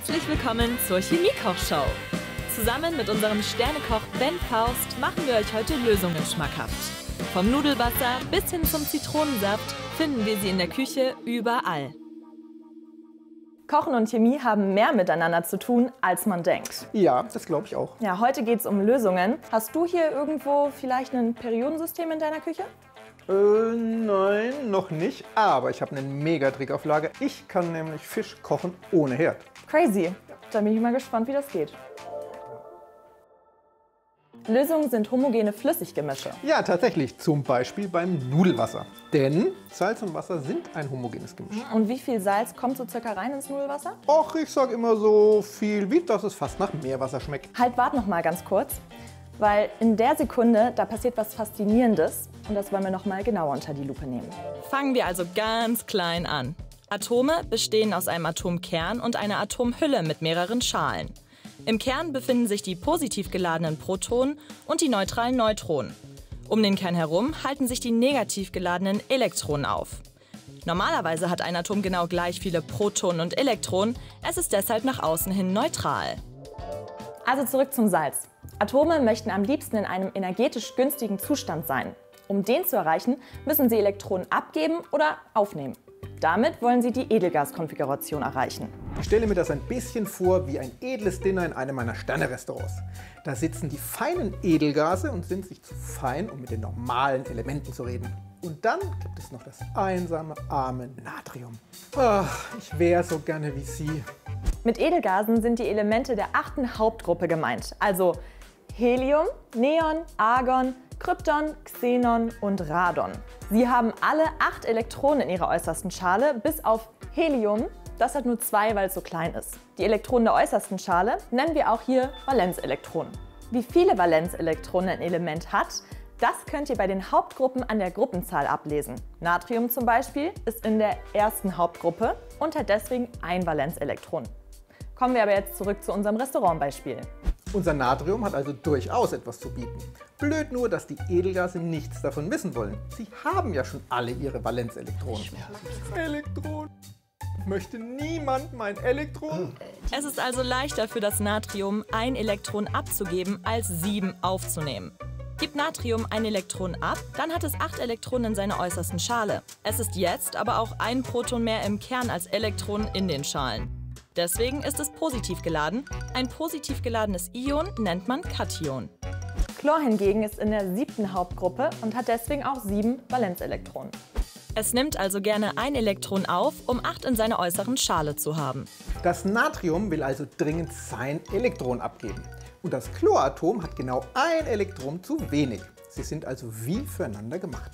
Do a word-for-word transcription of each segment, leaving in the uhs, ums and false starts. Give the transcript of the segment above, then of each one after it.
Herzlich willkommen zur Chemie-Koch-Show. Zusammen mit unserem Sternekoch Ben Faust machen wir euch heute Lösungen schmackhaft. Vom Nudelwasser bis hin zum Zitronensaft finden wir sie in der Küche überall. Kochen und Chemie haben mehr miteinander zu tun, als man denkt. Ja, das glaube ich auch. Ja, heute geht es um Lösungen. Hast du hier irgendwo vielleicht ein Periodensystem in deiner Küche? Äh, nein, noch nicht. Aber ich habe einen Megatrick auf Lager. Ich kann nämlich Fisch kochen ohne Herd. Crazy. Da bin ich mal gespannt, wie das geht. Lösungen sind homogene Flüssiggemische. Ja, tatsächlich. Zum Beispiel beim Nudelwasser. Denn Salz und Wasser sind ein homogenes Gemisch. Und wie viel Salz kommt so circa rein ins Nudelwasser? Och, ich sag immer so viel, wie dass es fast nach Meerwasser schmeckt. Halt, wart noch mal ganz kurz. Weil in der Sekunde, da passiert was Faszinierendes. Und das wollen wir noch mal genauer unter die Lupe nehmen. Fangen wir also ganz klein an. Atome bestehen aus einem Atomkern und einer Atomhülle mit mehreren Schalen. Im Kern befinden sich die positiv geladenen Protonen und die neutralen Neutronen. Um den Kern herum halten sich die negativ geladenen Elektronen auf. Normalerweise hat ein Atom genau gleich viele Protonen und Elektronen, es ist deshalb nach außen hin neutral. Also zurück zum Salz. Atome möchten am liebsten in einem energetisch günstigen Zustand sein. Um den zu erreichen, müssen sie Elektronen abgeben oder aufnehmen. Damit wollen sie die Edelgaskonfiguration erreichen. Ich stelle mir das ein bisschen vor wie ein edles Dinner in einem meiner Sterne-Restaurants. Da sitzen die feinen Edelgase und sind sich zu fein, um mit den normalen Elementen zu reden. Und dann gibt es noch das einsame, arme Natrium. Ach, ich wäre so gerne wie Sie. Mit Edelgasen sind die Elemente der achten Hauptgruppe gemeint, also Helium, Neon, Argon, Krypton, Xenon und Radon. Sie haben alle acht Elektronen in ihrer äußersten Schale, bis auf Helium. Das hat nur zwei, weil es so klein ist. Die Elektronen der äußersten Schale nennen wir auch hier Valenzelektronen. Wie viele Valenzelektronen ein Element hat, das könnt ihr bei den Hauptgruppen an der Gruppenzahl ablesen. Natrium zum Beispiel ist in der ersten Hauptgruppe und hat deswegen ein Valenzelektron. Kommen wir aber jetzt zurück zu unserem Restaurantbeispiel. Unser Natrium hat also durchaus etwas zu bieten. Blöd nur, dass die Edelgase nichts davon wissen wollen. Sie haben ja schon alle ihre Valenzelektronen. Elektron. Möchte niemand mein Elektron? Es ist also leichter für das Natrium, ein Elektron abzugeben, als sieben aufzunehmen. Gibt Natrium ein Elektron ab, dann hat es acht Elektronen in seiner äußersten Schale. Es ist jetzt aber auch ein Proton mehr im Kern als Elektronen in den Schalen. Deswegen ist es positiv geladen. Ein positiv geladenes Ion nennt man Kation. Chlor hingegen ist in der siebten Hauptgruppe und hat deswegen auch sieben Valenzelektronen. Es nimmt also gerne ein Elektron auf, um acht in seiner äußeren Schale zu haben. Das Natrium will also dringend sein Elektron abgeben. Und das Chloratom hat genau ein Elektron zu wenig. Sie sind also wie füreinander gemacht.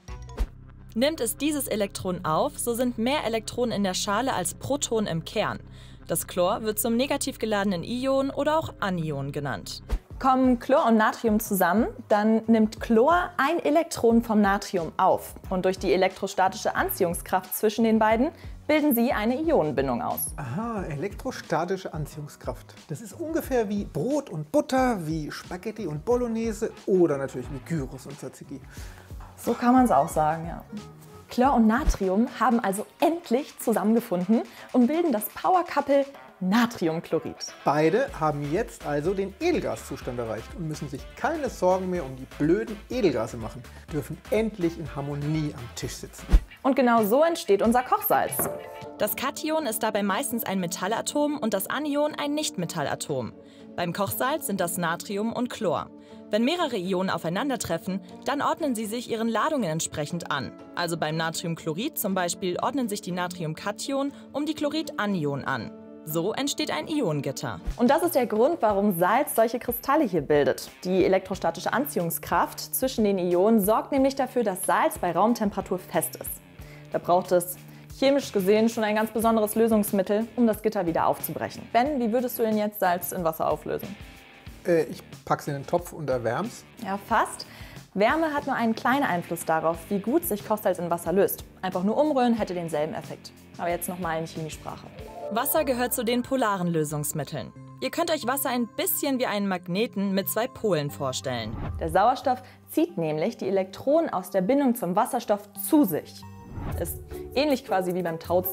Nimmt es dieses Elektron auf, so sind mehr Elektronen in der Schale als Protonen im Kern. Das Chlor wird zum negativ geladenen Ion oder auch Anion genannt. Kommen Chlor und Natrium zusammen, dann nimmt Chlor ein Elektron vom Natrium auf. Und durch die elektrostatische Anziehungskraft zwischen den beiden bilden sie eine Ionenbindung aus. Aha, elektrostatische Anziehungskraft. Das ist ungefähr wie Brot und Butter, wie Spaghetti und Bolognese oder natürlich wie Gyros und Tzatziki. So kann man es auch sagen, ja. Chlor und Natrium haben also endlich zusammengefunden und bilden das Power-Couple Natriumchlorid. Beide haben jetzt also den Edelgaszustand erreicht und müssen sich keine Sorgen mehr um die blöden Edelgase machen, dürfen endlich in Harmonie am Tisch sitzen. Und genau so entsteht unser Kochsalz. Das Kation ist dabei meistens ein Metallatom und das Anion ein Nichtmetallatom. Beim Kochsalz sind das Natrium und Chlor. Wenn mehrere Ionen aufeinandertreffen, dann ordnen sie sich ihren Ladungen entsprechend an. Also beim Natriumchlorid zum Beispiel ordnen sich die Natriumkation um die Chlorid-Anion an. So entsteht ein Ionengitter. Und das ist der Grund, warum Salz solche Kristalle hier bildet. Die elektrostatische Anziehungskraft zwischen den Ionen sorgt nämlich dafür, dass Salz bei Raumtemperatur fest ist. Da braucht es chemisch gesehen schon ein ganz besonderes Lösungsmittel, um das Gitter wieder aufzubrechen. Ben, wie würdest du denn jetzt Salz in Wasser auflösen? Äh, ich pack's in den Topf und erwärm's. Ja, fast. Wärme hat nur einen kleinen Einfluss darauf, wie gut sich Kochsalz in Wasser löst. Einfach nur umrühren hätte denselben Effekt. Aber jetzt nochmal in Chemiesprache. Wasser gehört zu den polaren Lösungsmitteln. Ihr könnt euch Wasser ein bisschen wie einen Magneten mit zwei Polen vorstellen. Der Sauerstoff zieht nämlich die Elektronen aus der Bindung zum Wasserstoff zu sich. Ist ähnlich quasi wie beim Tauziehen.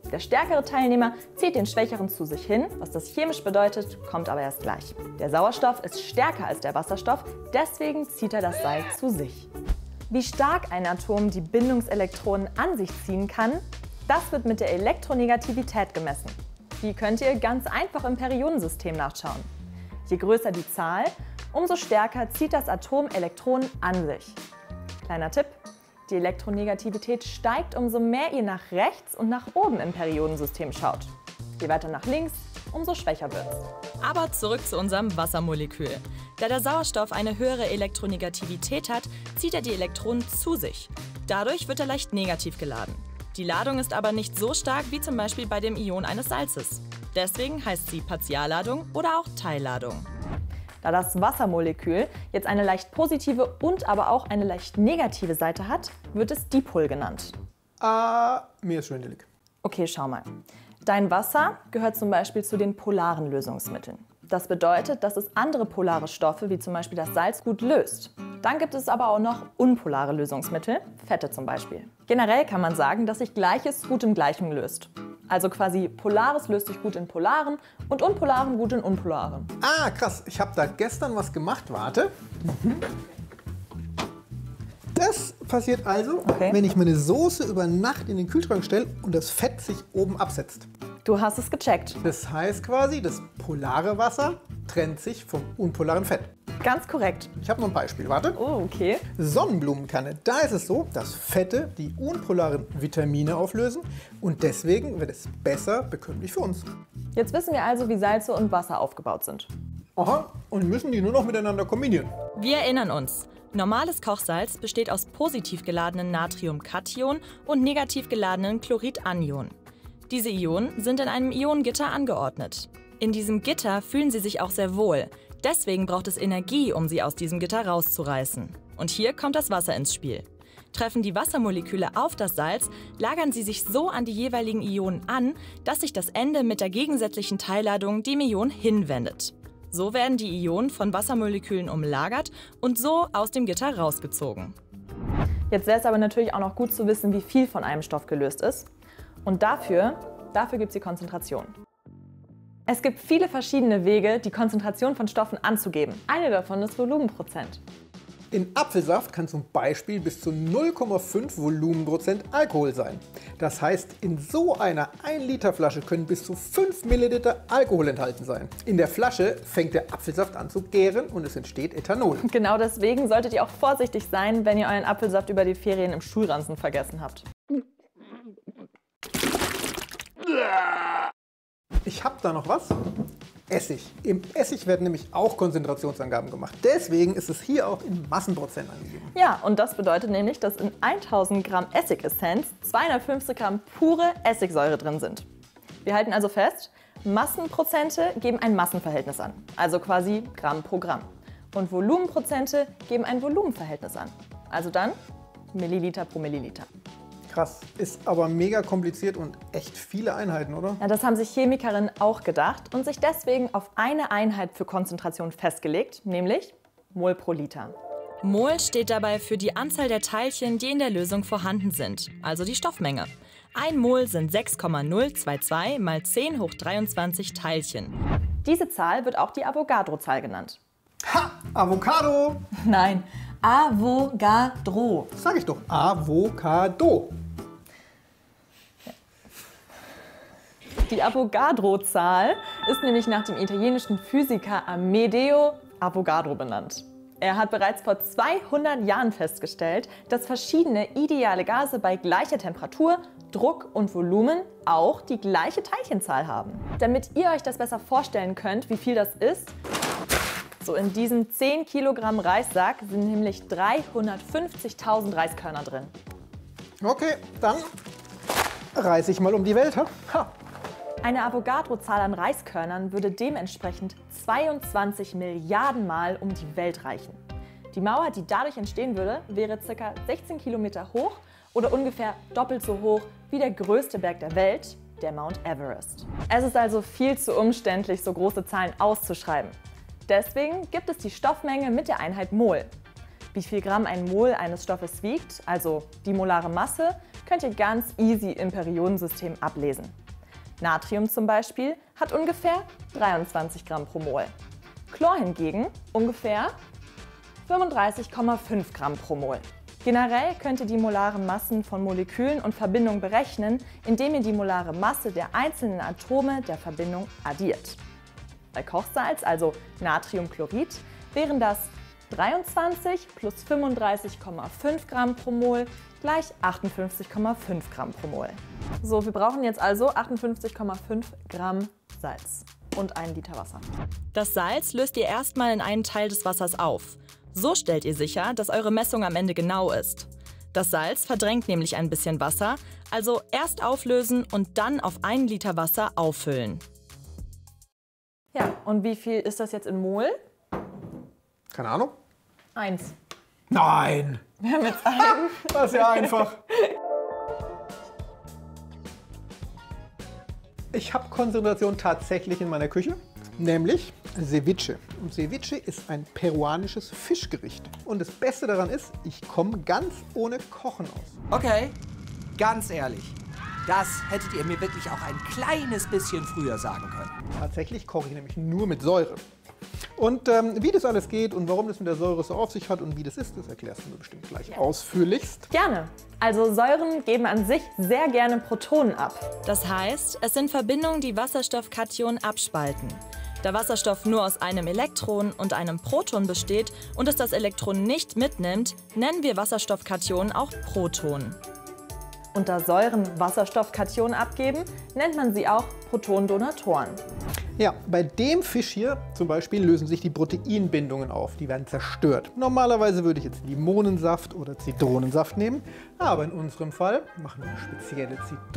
Der stärkere Teilnehmer zieht den schwächeren zu sich hin. Was das chemisch bedeutet, kommt aber erst gleich. Der Sauerstoff ist stärker als der Wasserstoff, deswegen zieht er das Seil zu sich. Wie stark ein Atom die Bindungselektronen an sich ziehen kann, das wird mit der Elektronegativität gemessen. Die könnt ihr ganz einfach im Periodensystem nachschauen. Je größer die Zahl, umso stärker zieht das Atom Elektronen an sich. Kleiner Tipp: Die Elektronegativität steigt, umso mehr ihr nach rechts und nach oben im Periodensystem schaut. Je weiter nach links, umso schwächer wird's. Aber zurück zu unserem Wassermolekül. Da der Sauerstoff eine höhere Elektronegativität hat, zieht er die Elektronen zu sich. Dadurch wird er leicht negativ geladen. Die Ladung ist aber nicht so stark wie zum Beispiel bei dem Ion eines Salzes. Deswegen heißt sie Partialladung oder auch Teilladung. Da das Wassermolekül jetzt eine leicht positive und aber auch eine leicht negative Seite hat, wird es Dipol genannt. Ah, mir ist schwindelig. Okay, schau mal. Dein Wasser gehört zum Beispiel zu den polaren Lösungsmitteln. Das bedeutet, dass es andere polare Stoffe, wie zum Beispiel das Salz, gut löst. Dann gibt es aber auch noch unpolare Lösungsmittel, Fette zum Beispiel. Generell kann man sagen, dass sich Gleiches gut im Gleichen löst. Also quasi Polares löst sich gut in Polaren und Unpolaren gut in Unpolaren. Ah, krass. Ich habe da gestern was gemacht. Warte. Das passiert also, Okay. wenn ich meine Soße über Nacht in den Kühlschrank stelle und das Fett sich oben absetzt. Du hast es gecheckt. Das heißt quasi, das polare Wasser trennt sich vom unpolaren Fett. Ganz korrekt. Ich habe noch ein Beispiel. Warte. Oh, okay. Sonnenblumenkerne. Da ist es so, dass Fette die unpolaren Vitamine auflösen und deswegen wird es besser bekömmlich für uns. Jetzt wissen wir also, wie Salze und Wasser aufgebaut sind. Aha, und müssen die nur noch miteinander kombinieren. Wir erinnern uns. Normales Kochsalz besteht aus positiv geladenen Natriumkation und negativ geladenen Chloridanion. Diese Ionen sind in einem Ionengitter angeordnet. In diesem Gitter fühlen sie sich auch sehr wohl. Deswegen braucht es Energie, um sie aus diesem Gitter rauszureißen. Und hier kommt das Wasser ins Spiel. Treffen die Wassermoleküle auf das Salz, lagern sie sich so an die jeweiligen Ionen an, dass sich das Ende mit der gegensätzlichen Teilladung dem Ion hinwendet. So werden die Ionen von Wassermolekülen umlagert und so aus dem Gitter rausgezogen. Jetzt wäre es aber natürlich auch noch gut zu wissen, wie viel von einem Stoff gelöst ist. Und dafür, dafür gibt es die Konzentration. Es gibt viele verschiedene Wege, die Konzentration von Stoffen anzugeben. Eine davon ist Volumenprozent. In Apfelsaft kann zum Beispiel bis zu null Komma fünf Volumenprozent Alkohol sein. Das heißt, in so einer ein Liter Flasche können bis zu fünf Milliliter Alkohol enthalten sein. In der Flasche fängt der Apfelsaft an zu gären und es entsteht Ethanol. Genau deswegen solltet ihr auch vorsichtig sein, wenn ihr euren Apfelsaft über die Ferien im Schulranzen vergessen habt. Ich habe da noch was. Essig. Im Essig werden nämlich auch Konzentrationsangaben gemacht. Deswegen ist es hier auch in Massenprozent angegeben. Ja, und das bedeutet nämlich, dass in tausend Gramm Essigessenz zweihundertfünfzig Gramm pure Essigsäure drin sind. Wir halten also fest, Massenprozente geben ein Massenverhältnis an, also quasi Gramm pro Gramm. Und Volumenprozente geben ein Volumenverhältnis an, also dann Milliliter pro Milliliter. Krass. Ist aber mega kompliziert und echt viele Einheiten, oder? Ja, das haben sich Chemikerinnen auch gedacht und sich deswegen auf eine Einheit für Konzentration festgelegt, nämlich Mol pro Liter. Mol steht dabei für die Anzahl der Teilchen, die in der Lösung vorhanden sind, also die Stoffmenge. Ein Mol sind sechs Komma null zwei zwei mal zehn hoch dreiundzwanzig Teilchen. Diese Zahl wird auch die Avogadro-Zahl genannt. Ha! Avocado! Nein, Avogadro. Das sag ich doch. Avocado. Die Avogadro-Zahl ist nämlich nach dem italienischen Physiker Amedeo Avogadro benannt. Er hat bereits vor zweihundert Jahren festgestellt, dass verschiedene ideale Gase bei gleicher Temperatur, Druck und Volumen auch die gleiche Teilchenzahl haben. Damit ihr euch das besser vorstellen könnt, wie viel das ist, so in diesem zehn Kilogramm Reissack sind nämlich dreihundertfünfzigtausend Reiskörner drin. Okay, dann reise ich mal um die Welt. Ha? Ha. Eine Avogadro-Zahl an Reiskörnern würde dementsprechend zweiundzwanzig Milliarden Mal um die Welt reichen. Die Mauer, die dadurch entstehen würde, wäre ca. sechzehn Kilometer hoch oder ungefähr doppelt so hoch wie der größte Berg der Welt, der Mount Everest. Es ist also viel zu umständlich, so große Zahlen auszuschreiben. Deswegen gibt es die Stoffmenge mit der Einheit Mol. Wie viel Gramm ein Mol eines Stoffes wiegt, also die molare Masse, könnt ihr ganz easy im Periodensystem ablesen. Natrium zum Beispiel hat ungefähr dreiundzwanzig Gramm pro Mol. Chlor hingegen ungefähr fünfunddreißig Komma fünf Gramm pro Mol. Generell könnt ihr die molaren Massen von Molekülen und Verbindungen berechnen, indem ihr die molare Masse der einzelnen Atome der Verbindung addiert. Bei Kochsalz, also Natriumchlorid, wären das dreiundzwanzig plus fünfunddreißig Komma fünf Gramm pro Mol gleich achtundfünfzig Komma fünf Gramm pro Mol. So, wir brauchen jetzt also achtundfünfzig Komma fünf Gramm Salz und einen Liter Wasser. Das Salz löst ihr erstmal in einen Teil des Wassers auf. So stellt ihr sicher, dass eure Messung am Ende genau ist. Das Salz verdrängt nämlich ein bisschen Wasser, also erst auflösen und dann auf einen Liter Wasser auffüllen. Ja, und wie viel ist das jetzt in Mol? Keine Ahnung. Eins. Nein! Wir haben jetzt einen. Das ist ja einfach. Ich habe Konzentration tatsächlich in meiner Küche, nämlich Ceviche. Und Ceviche ist ein peruanisches Fischgericht. Und das Beste daran ist, ich komme ganz ohne Kochen aus. Okay, ganz ehrlich, das hättet ihr mir wirklich auch ein kleines bisschen früher sagen können. Tatsächlich koche ich nämlich nur mit Säure. Und ähm, wie das alles geht und warum das mit der Säure so auf sich hat und wie das ist, das erklärst du mir bestimmt gleich ja. ausführlichst. Gerne. Also Säuren geben an sich sehr gerne Protonen ab. Das heißt, es sind Verbindungen, die Wasserstoffkationen abspalten. Da Wasserstoff nur aus einem Elektron und einem Proton besteht und es das Elektron nicht mitnimmt, nennen wir Wasserstoffkationen auch Protonen. Und da Säuren Wasserstoffkationen abgeben, nennt man sie auch Protondonatoren. Ja, bei dem Fisch hier zum Beispiel lösen sich die Proteinbindungen auf, die werden zerstört. Normalerweise würde ich jetzt Limonensaft oder Zitronensaft nehmen, aber in unserem Fall machen wir eine spezielle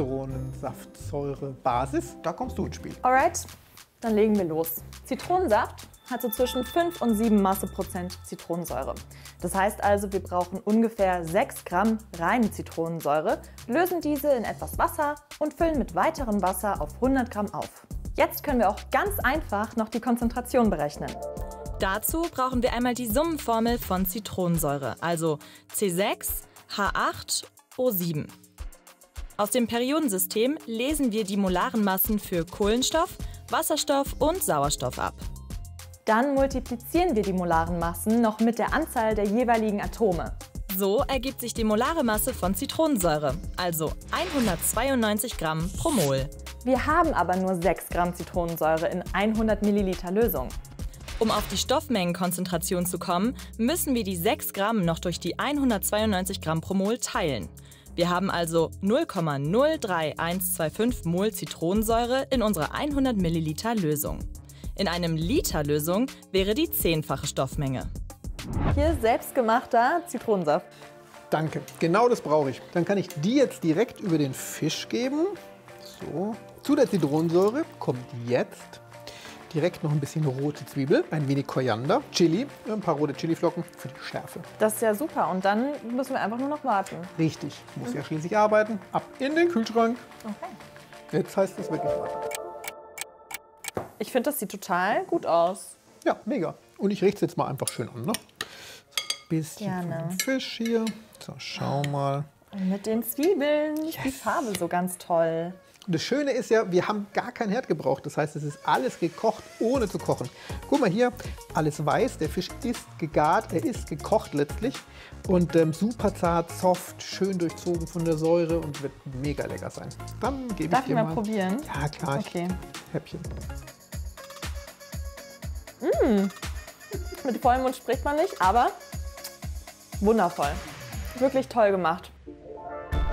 Zitronensaftsäurebasis. Da kommst du ins Spiel. Alright, dann legen wir los. Zitronensaft hat so zwischen fünf und sieben Masseprozent Zitronensäure. Das heißt also, wir brauchen ungefähr sechs Gramm reine Zitronensäure, lösen diese in etwas Wasser und füllen mit weiterem Wasser auf hundert Gramm auf. Jetzt können wir auch ganz einfach noch die Konzentration berechnen. Dazu brauchen wir einmal die Summenformel von Zitronensäure, also C sechs H acht O sieben. Aus dem Periodensystem lesen wir die molaren Massen für Kohlenstoff, Wasserstoff und Sauerstoff ab. Dann multiplizieren wir die molaren Massen noch mit der Anzahl der jeweiligen Atome. So ergibt sich die molare Masse von Zitronensäure, also hundertzweiundneunzig Gramm pro Mol. Wir haben aber nur sechs Gramm Zitronensäure in hundert Milliliter Lösung. Um auf die Stoffmengenkonzentration zu kommen, müssen wir die sechs Gramm noch durch die hundertzweiundneunzig Gramm pro Mol teilen. Wir haben also null Komma null drei eins zwei fünf Mol Zitronensäure in unserer hundert Milliliter Lösung. In einem Liter Lösung wäre die zehnfache Stoffmenge. Hier selbstgemachter Zitronensaft. Danke, genau das brauche ich. Dann kann ich die jetzt direkt über den Fisch geben. So. Zu der Zitronensäure kommt jetzt direkt noch ein bisschen rote Zwiebel, ein wenig Koriander, Chili, ein paar rote Chiliflocken für die Schärfe. Das ist ja super und dann müssen wir einfach nur noch warten. Richtig, muss mhm. ja schließlich arbeiten. Ab in den Kühlschrank. Okay. Jetzt heißt es wirklich warten. Ich finde, das sieht total gut aus. Ja, mega. Und ich richte es jetzt mal einfach schön an. Ne? So, ein bisschen Gerne. von dem Fisch hier. So, schau mal. Und mit den Zwiebeln. Yes. Die Farbe so ganz toll. Und das Schöne ist ja, wir haben gar keinen Herd gebraucht. Das heißt, es ist alles gekocht, ohne zu kochen. Guck mal hier, alles weiß. Der Fisch ist gegart, er ist gekocht letztlich. Und ähm, super zart, soft, schön durchzogen von der Säure und wird mega lecker sein. Dann gebe ich Darf dir ich mal, mal probieren? Ja, klar. Okay. Häppchen. Mmh. Mit vollem Mund spricht man nicht, aber wundervoll. Wirklich toll gemacht.